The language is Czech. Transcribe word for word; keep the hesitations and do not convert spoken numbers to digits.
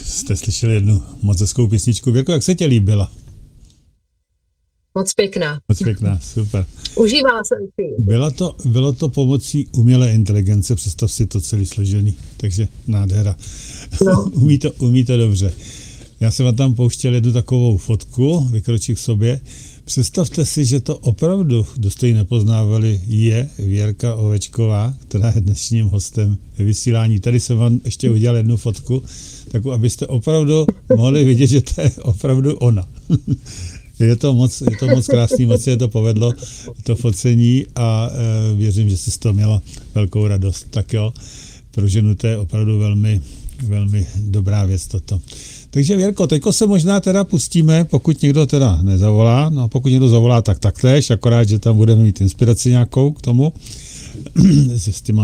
jste slyšeli jednu moc hezkou písničku. Věrko, jak se tě líbila? Moc pěkná. Moc pěkná, super. Užívala jsem si. Bylo to, bylo to pomocí umělé inteligence, představ si to celý složený, takže nádhera. No. umí, to, umí to dobře. Já jsem vám tam pouštěl jednu takovou fotku, vykročí k sobě. Představte si, že to opravdu, kdo jste ji nepoznávali, je Věrka Ovečková, která je dnešním hostem ve vysílání. Tady jsem vám ještě udělal jednu fotku, takovou, abyste opravdu mohli vidět, že to je opravdu ona. Je to moc, je to moc krásný, moc se je to povedlo, to focení a e, věřím, že jsi z toho měla velkou radost. Tak jo, pro ženu to je opravdu velmi, velmi dobrá věc toto. Takže Věrko, teďko se možná teda pustíme, pokud někdo teda nezavolá, no a pokud někdo zavolá, tak taktéž, akorát, že tam budeme mít inspiraci nějakou k tomu, s těma